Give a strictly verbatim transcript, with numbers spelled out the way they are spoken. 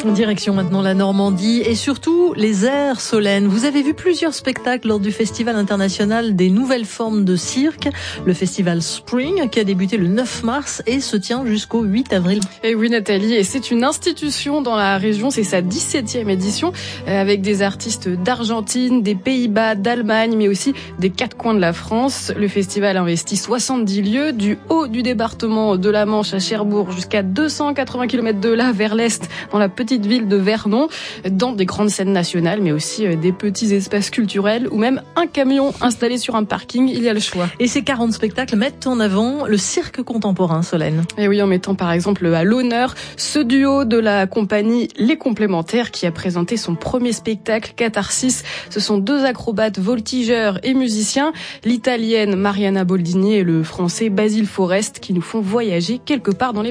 Direction maintenant la Normandie et surtout les airs Solène. Vous avez vu plusieurs spectacles lors du Festival international des nouvelles formes de cirque, le festival Spring qui a débuté le neuf mars et se tient jusqu'au huit avril. Et oui Nathalie, et c'est une institution dans la région, c'est sa dix-septième édition avec des artistes d'Argentine, des Pays-Bas, d'Allemagne mais aussi des quatre coins de la France. Le festival investit soixante-dix lieux du haut du département de la Manche à Cherbourg jusqu'à deux cent quatre-vingts kilomètres de là vers l'est dans la petite ville de Vernon, dans des grandes scènes nationales, mais aussi des petits espaces culturels ou même un camion installé sur un parking, il y a le choix. Et ces quarante spectacles mettent en avant le cirque contemporain, Solène. Et oui, en mettant par exemple à l'honneur ce duo de la compagnie Les Complémentaires qui a présenté son premier spectacle, Catharsis. Ce sont deux acrobates, voltigeurs et musiciens, l'italienne Mariana Boldini et le français Basile Forest qui nous font voyager quelque part dans les